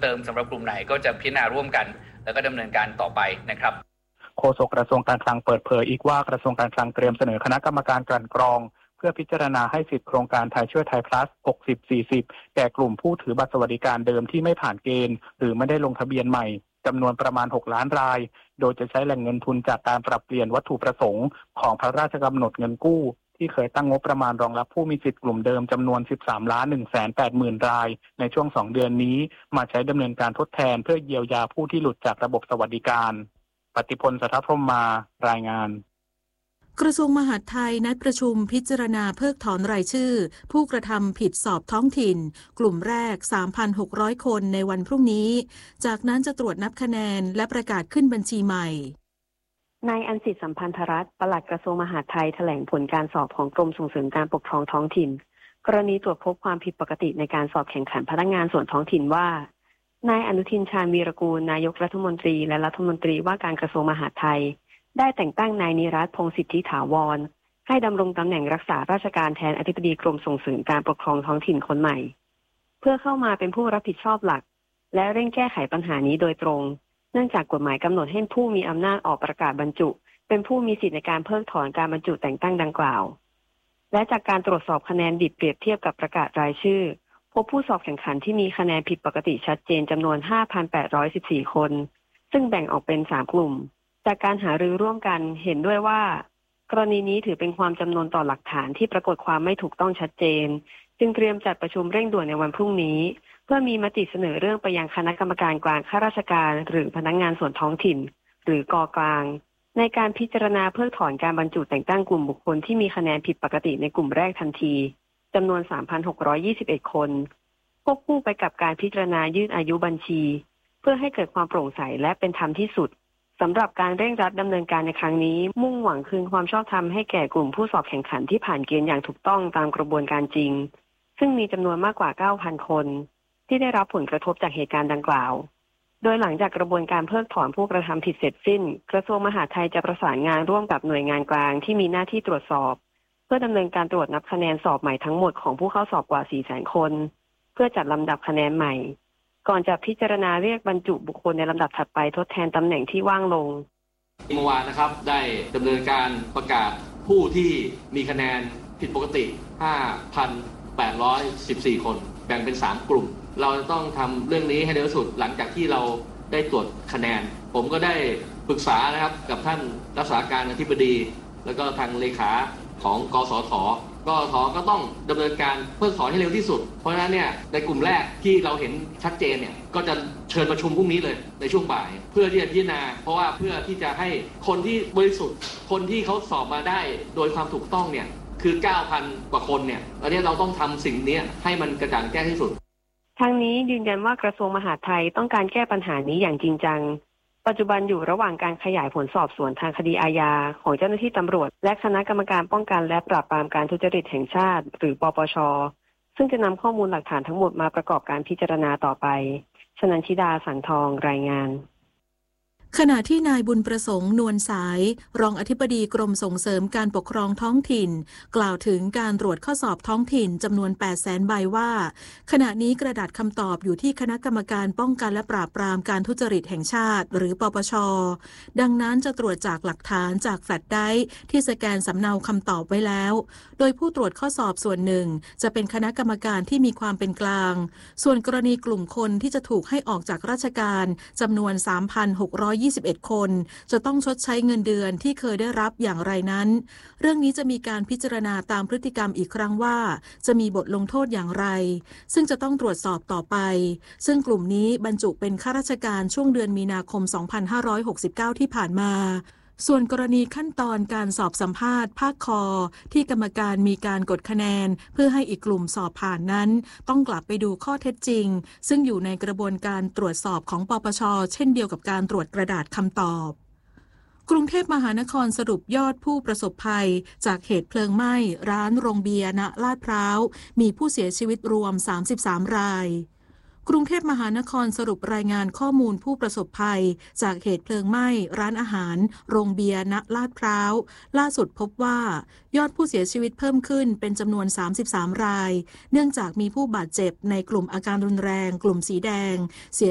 เติมสำหรับกลุ่มไหนก็จะพิจารณาร่วมกันแล้วก็ดำเนินการต่อไปนะครับโฆษกกระทรวงการคลังเปิดเผยอีกว่ากระทรวงการคลังเตรียมเสนอคณะกรรมการกลั่นกรองเพื่อพิจารณาให้สิทธิโครงการไทยช่วยไทย plus 60-40 แก่กลุ่มผู้ถือบัตรสวัสดิการเดิมที่ไม่ผ่านเกณฑ์หรือไม่ได้ลงทะเบียนใหม่จำนวนประมาณ6ล้านรายโดยจะใช้แหล่งเงินทุนจากการปรับเปลี่ยนวัตถุประสงค์ของพระราชกำหนดเงินกู้ที่เคยตั้งงบประมาณรองรับผู้มีสิทธิ์กลุ่มเดิมจำนวน 13,180,000 รายในช่วง2เดือนนี้มาใช้ดำเนินการทดแทนเพื่อเยียวยาผู้ที่หลุดจากระบบสวัสดิการปฏิพล สัทธพรหมมารายงานกระทรวงมหาดไทยนัดประชุมพิจารณาเพิกถอนรายชื่อผู้กระทำผิดสอบท้องถิ่นกลุ่มแรก 3,600 คนในวันพรุ่งนี้จากนั้นจะตรวจนับคะแนนและประกาศขึ้นบัญชีใหม่นายอัญสิทธิ์สัมพันธรัตน์ปลัดกระทรวงมหาดไทยแถลงผลการสอบของกรมส่งเสริมการปกครองท้องถิ่นกรณีตรวจพบความผิดปกติในการสอบแข่งขันพนักงานส่วนท้องถิ่นว่านายอนุทินชาญวีรกูลนายกรัฐมนตรีและรัฐมนตรีว่าการกระทรวงมหาดไทยได้แต่งตั้งนายนิรัตน์พงษ์สิทธิถาวรให้ดำรงตำแหน่งรักษาราชการแทนอธิบดีกรมส่งเสริมการปกครองท้องถิ่นคนใหม่เพื่อเข้ามาเป็นผู้รับผิดชอบหลักและเร่งแก้ไขปัญหานี้โดยตรงเนื่องจากกฎหมายกำหนดให้ผู้มีอำนาจออกประกาศบรรจุเป็นผู้มีสิทธิในการเพิกถอนการบรรจุแต่งตั้งดังกล่าวและจากการตรวจสอบคะแนนดิบเปรียบเทียบกับประกาศรายชื่อพบผู้สอบแข่งขันที่มีคะแนนผิดปกติชัดเจนจำนวน 5,814 คนซึ่งแบ่งออกเป็น3กลุ่มจากการหารือร่วมกันเห็นด้วยว่ากรณีนี้ถือเป็นความจำนวนต่อหลักฐานที่ปรากฏความไม่ถูกต้องชัดเจนจึงเตรียมจัดประชุมเร่งด่วนในวันพรุ่งนี้เพื่อมีมติเสนอเรื่องไปยังคณะกรรมการกลางข้าราชการหรือพนักงานส่วนท้องถิ่นหรือกกลางในการพิจารณาเพิกถอนการบรรจุแต่งตั้งกลุ่มบุคคลที่มีคะแนนผิดปกติในกลุ่มแรกทันทีจำนวน 3,621 คนควบคู่ไปกับการพิจารณายืดอายุบัญชีเพื่อให้เกิดความโปร่งใสและเป็นธรรมที่สุดสำหรับการเร่งรัดดำเนินการในครั้งนี้มุ่งหวังคืนความชอบธรรมให้แก่กลุ่มผู้สอบแข่งขันที่ผ่านเกณฑ์อย่างถูกต้องตามกระบวนการจริงซึ่งมีจำนวนมากกว่า 9,000 คนที่ได้รับผลกระทบจากเหตุการณ์ดังกล่าวโดยหลังจากกระบวนการเพิกถอนผู้กระทำผิดเสร็จสิ้นกระทรวงมหาดไทยจะประสานงานร่วมกับหน่วยงานกลางที่มีหน้าที่ตรวจสอบเพื่อดำเนินการตรวจนับคะแนนสอบใหม่ทั้งหมดของผู้เข้าสอบกว่า 400,000 คนเพื่อจัดลำดับคะแนนใหม่ก่อนจะพิจารณาเรียกบรรจุบุคคลในลำดับถัดไปทดแทนตำแหน่งที่ว่างลงเมื่อวานนะครับได้ดำเนินการประกาศผู้ที่มีคะแนนผิดปกติ 5,814 คนแบ่งเป็น3กลุ่มเราจะต้องทำเรื่องนี้ให้เร็วที่สุดหลังจากที่เราได้ตรวจคะแนนผมก็ได้ปรึกษานะครับกับท่านรักษาการอธิบดีแล้วก็ทางเลขาของกสท.ก็ต้องดำเนินการเพิกถอนให้เร็วที่สุดเพราะฉะนั้นเนี่ยในกลุ่มแรกที่เราเห็นชัดเจนเนี่ยก็จะเชิญประชุมพรุ่งนี้เลยในช่วงบ่ายเพื่อที่จะพิจารณาเพราะว่าเพื่อที่จะให้คนที่บริสุทธิ์คนที่เขาสอบมาได้โดยความถูกต้องเนี่ยคือ 9,000 กว่าคนเนี่ยตอนนี้เราต้องทำสิ่งนี้ให้มันกระจ่างแจ้งที่สุดทางนี้ยืนยันว่ากระทรวงมหาดไทยต้องการแก้ปัญหานี้อย่างจริงจังปัจจุบันอยู่ระหว่างการขยายผลสอบสวนทางคดีอาญาของเจ้าหน้าที่ตำรวจและคณะกรรมการป้องกันและปราบปรามการทุจริตแห่งชาติหรือปปช.ซึ่งจะนำข้อมูลหลักฐานทั้งหมดมาประกอบการพิจารณาต่อไปชนันชิดาสังทองรายงานขณะที่นายบุญประสงค์นวลสายรองอธิบดีกรมส่งเสริมการปกครองท้องถิ่นกล่าวถึงการตรวจข้อสอบท้องถิ่นจำนวน 800,000 ใบว่าขณะนี้กระดาษคำตอบอยู่ที่คณะกรรมการป้องกันและปราบปรามการทุจริตแห่งชาติหรือปปช.ดังนั้นจะตรวจจากหลักฐานจากแฟลชไดรฟ์ที่สแกนสำเนาคำตอบไว้แล้วโดยผู้ตรวจข้อสอบส่วนหนึ่งจะเป็นคณะกรรมการที่มีความเป็นกลางส่วนกรณีกลุ่มคนที่จะถูกให้ออกจากราชการจำนวน 3,621 คนจะต้องชดใช้เงินเดือนที่เคยได้รับอย่างไรนั้นเรื่องนี้จะมีการพิจารณาตามพฤติกรรมอีกครั้งว่าจะมีบทลงโทษอย่างไรซึ่งจะต้องตรวจสอบต่อไปซึ่งกลุ่มนี้บรรจุเป็นข้าราชการช่วงเดือนมีนาคม 2569 ที่ผ่านมาส่วนกรณีขั้นตอนการสอบสัมภาษณ์ภาคคอที่กรรมการมีการกดคะแนนเพื่อให้อีกกลุ่มสอบผ่านนั้นต้องกลับไปดูข้อเท็จจริงซึ่งอยู่ในกระบวนการตรวจสอบของปปช.เช่นเดียวกับการตรวจกระดาษคำตอบกรุงเทพมหานครสรุปยอดผู้ประสบภัยจากเหตุเพลิงไหม้ร้านโรงเบียร์ณลาดพร้าวมีผู้เสียชีวิตรวม33รายกรุงเทพมหานครสรุปรายงานข้อมูลผู้ประสบภัยจากเหตุเพลิงไหม้ร้านอาหารโรงเบียร์ณลาดพร้าวล่าสุดพบว่ายอดผู้เสียชีวิตเพิ่มขึ้นเป็นจำนวน33รายเนื่องจากมีผู้บาดเจ็บในกลุ่มอาการรุนแรงกลุ่มสีแดงเสีย